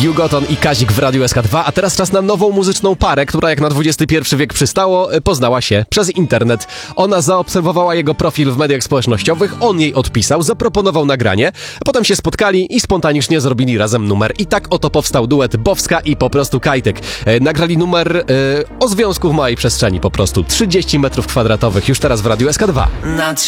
Matthew Gotton i Kazik w Radiu SK2, a teraz czas na nową muzyczną parę, która jak na XXI wiek przystało, poznała się przez internet. Ona zaobserwowała jego profil w mediach społecznościowych, on jej odpisał, zaproponował nagranie, potem się spotkali i spontanicznie zrobili razem numer. I tak oto powstał duet Bowska i po prostu Kajtek. Nagrali numer o związku w małej przestrzeni po prostu. 30 metrów kwadratowych już teraz w Radiu SK2.